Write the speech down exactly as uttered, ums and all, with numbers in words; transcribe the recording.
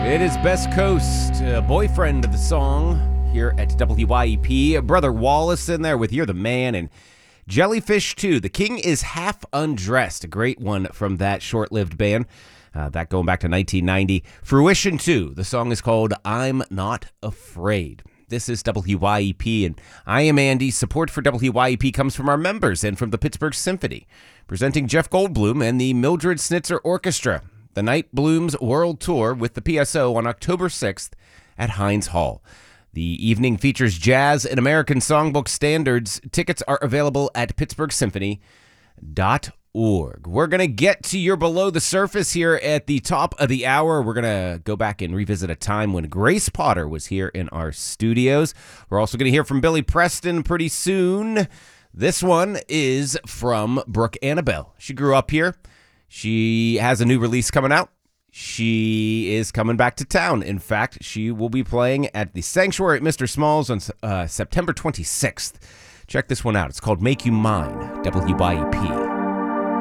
It is Best Coast, uh, boyfriend of the song here at W Y E P. Brother Wallace in there with You're the Man, and Jellyfish two. The King is Half Undressed. A great one from that short-lived band. Uh, that going back to nineteen ninety. Fruition two. The song is called I'm Not Afraid. This is W Y E P, and I am Andy. Support for W Y E P comes from our members and from the Pittsburgh Symphony, presenting Jeff Goldblum and the Mildred Snitzer Orchestra. The Night Blooms World Tour with the P S O on October sixth at Heinz Hall. The evening features jazz and American songbook standards. Tickets are available at pittsburgh symphony dot org. We're going to get to your Below the Surface here at the top of the hour. We're going to go back and revisit a time when Grace Potter was here in our studios. We're also going to hear from Billy Preston pretty soon. This one is from Brooke Annabelle. She grew up here. She has a new release coming out. She is coming back to town. In fact, she will be playing at the Sanctuary at Mister Smalls on uh, September twenty-sixth. Check this one out. It's called Make You Mine, W Y E P.